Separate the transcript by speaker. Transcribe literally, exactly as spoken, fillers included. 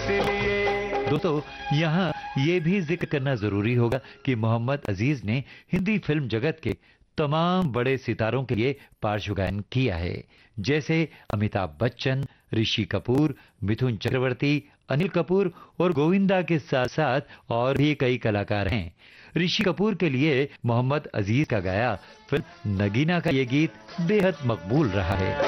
Speaker 1: इसलिए।
Speaker 2: दोस्तों, यहाँ ये भी जिक्र करना जरूरी होगा कि मोहम्मद अजीज ने हिंदी फिल्म जगत के तमाम बड़े सितारों के लिए पार्श्व गायन किया है, जैसे अमिताभ बच्चन, ऋषि कपूर, मिथुन चक्रवर्ती, अनिल कपूर और गोविंदा के साथ साथ और भी कई कलाकार हैं। ऋषि कपूर के लिए मोहम्मद अजीज का गाया फिल्म नगीना का ये गीत बेहद मकबूल रहा है।